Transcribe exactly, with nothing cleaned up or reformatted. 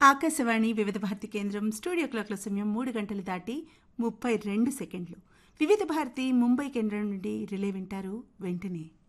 ఆకాశవాణి వివిధ భారతి కేంద్రం స్టూడియో క్లాక్ల సమయం మూడు గంటలు దాటి ముప్పై రెండు సెకండ్లు. వివిధ భారతి ముంబై కేంద్రం నుండి రిలే వింటారు వెంటనే.